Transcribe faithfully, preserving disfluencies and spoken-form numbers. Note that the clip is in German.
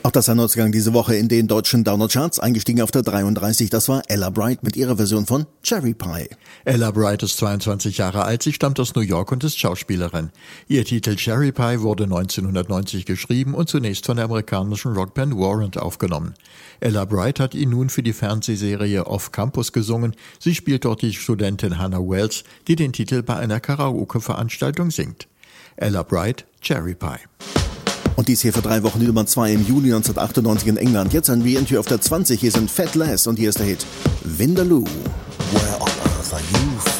Auch das ein Neuzugang diese Woche in den deutschen Downer-Charts, eingestiegen auf der dreiunddreißig. Das war Ella Bright mit ihrer Version von Cherry Pie. Ella Bright ist zweiundzwanzig Jahre alt, sie stammt aus New York und ist Schauspielerin. Ihr Titel Cherry Pie wurde neunzehnhundertneunzig geschrieben und zunächst von der amerikanischen Rockband Warrant aufgenommen. Ella Bright hat ihn nun für die Fernsehserie Off Campus gesungen. Sie spielt dort die Studentin Hannah Wells, die den Titel bei einer Karaoke-Veranstaltung singt. Ella Bright, Cherry Pie. Und dies hier für drei Wochen die Nummer zwei im Juli neunzehnhundertachtundneunzig in England. Jetzt ein Re-Entry auf der zwanzig. Hier sind Fat Les und hier ist der Hit Vindaloo. Where on earth are you